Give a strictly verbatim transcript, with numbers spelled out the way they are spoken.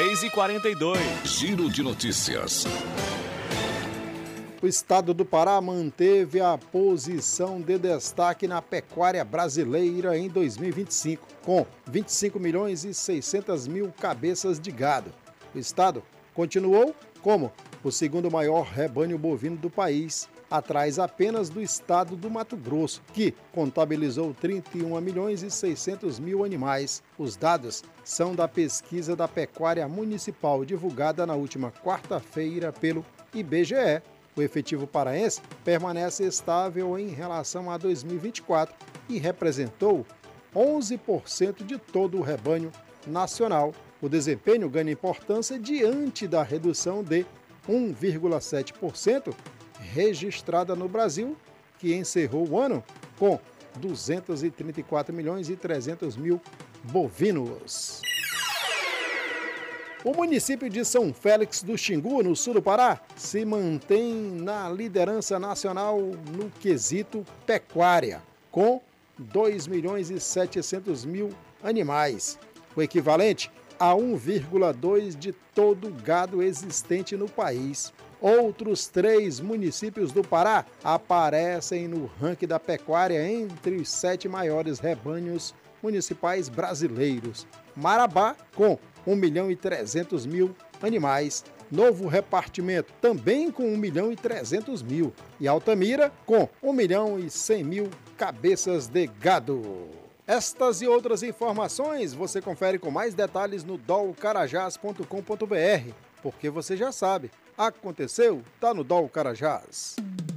seis e quarenta e dois. Giro de notícias. O estado do Pará manteve a posição de destaque na pecuária brasileira em dois mil e vinte e cinco, com vinte e cinco milhões e seiscentas mil cabeças de gado. O estado continuou como o segundo maior rebanho bovino do país, atrás apenas do estado do Mato Grosso, que contabilizou trinta e um milhões e seiscentos mil animais. Os dados são da pesquisa da pecuária municipal divulgada na última quarta-feira pelo I B G E. O efetivo paraense permanece estável em relação a dois mil e vinte e quatro e representou onze por cento de todo o rebanho nacional. O desempenho ganha importância diante da redução de um vírgula sete por cento registrada no Brasil, que encerrou o ano com duzentos e trinta e quatro milhões e trezentos mil bovinos. O município de São Félix do Xingu, no sul do Pará, se mantém na liderança nacional no quesito pecuária, com dois milhões e setecentos mil animais, o equivalente a um vírgula dois por cento de todo o gado existente no país. Outros três municípios do Pará aparecem no ranking da pecuária entre os sete maiores rebanhos municipais brasileiros. Marabá, com um milhão e trezentos mil animais. Novo Repartimento, também com um milhão e trezentos mil. E Altamira, com um milhão e cem mil cabeças de gado. Estas e outras informações você confere com mais detalhes no dol carajás ponto com ponto br, porque você já sabe, aconteceu, tá no Dol Carajás.